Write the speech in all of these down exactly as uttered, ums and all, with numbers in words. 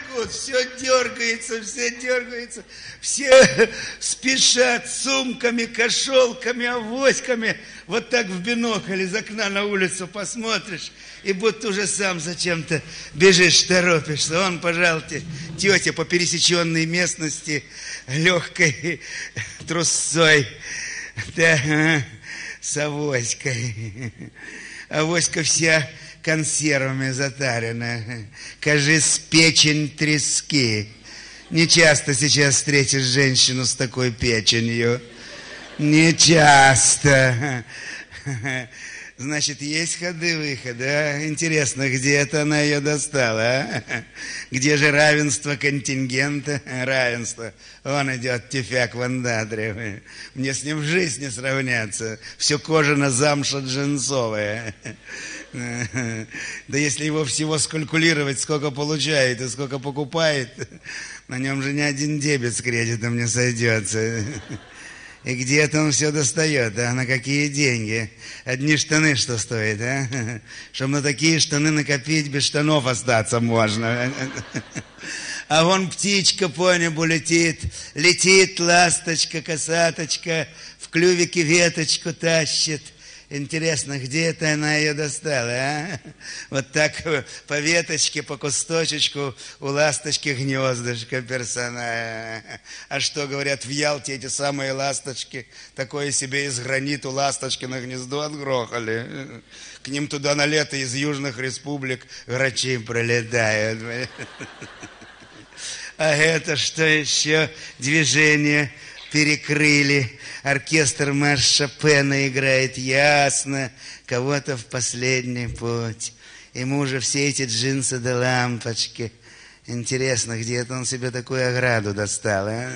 бегут, все дергается, все дергается. Все спешат сумками, кошелками, авоськами. Вот так в бинокль из окна на улицу посмотришь, и будто уже сам зачем-то бежишь, торопишься. Вон, пожалуйста, тетя по пересеченной местности легкой трусцой, да, с авоськой. Авоська вся консервами затарена. Кажись, печень трески. Не часто сейчас встретишь женщину с такой печенью. Не часто. Значит, есть ходы-выходы, а? Интересно, где это она ее достала, а? Где же равенство контингента? Равенство. Он идет, тюфяк Вандадри. Мне с ним в жизни не сравняться. Все кожано замша джинсовая. Да если его всего скалькулировать, сколько получает и сколько покупает, на нем же ни один дебет с кредитом не сойдется. И где это он все достает, а? На какие деньги? Одни штаны что стоят, а? Чтобы на такие штаны накопить, без штанов остаться можно. А вон птичка по небу летит, летит ласточка, косаточка, в клювике веточку тащит. Интересно, где это она ее достала, а? Вот так по веточке, по кусточечку у ласточки гнездышко персональное. А что, говорят, в Ялте эти самые ласточки такое себе из граниту ласточки на гнездо отгрохали. К ним туда на лето из южных республик грачи пролетают. А это что еще? Движение перекрыли. Оркестр марш Шопена играет ясно. Кого-то в последний путь. Ему уже все эти джинсы да лампочки. Интересно, где это он себе такую ограду достал, а?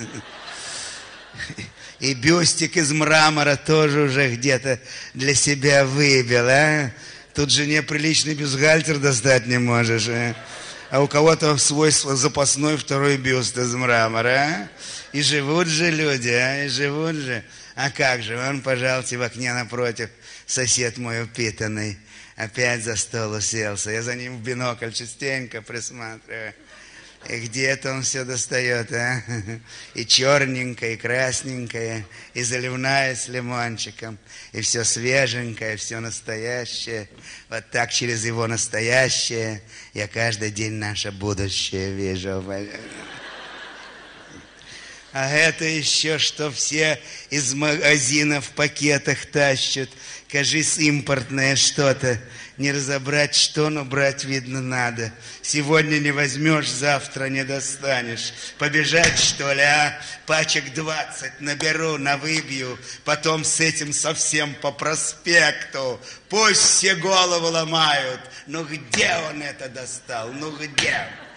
И бюстик из мрамора тоже уже где-то для себя выбил, а? Тут жене приличный бюстгальтер достать не можешь, а? А у кого-то свой запасной второй бюст из мрамора, а? И живут же люди, а? И живут же. А как же, он, пожалуйста, в окне напротив, сосед мой упитанный, опять за стол уселся. Я за ним в бинокль частенько присматриваю. И где это он все достает, а? И черненькое, и красненькое, и заливная с лимончиком, и все свеженькое, все настоящее. Вот так через его настоящее я каждый день наше будущее вижу. А это еще, что все из магазинов в пакетах тащат. Кажись, импортное что-то. Не разобрать что, но брать, видно, надо. Сегодня не возьмешь, завтра не достанешь. Побежать, что ли, а? Пачек двадцать наберу, навыбью. Потом с этим совсем по проспекту. Пусть все голову ломают. Ну где он это достал? Ну где?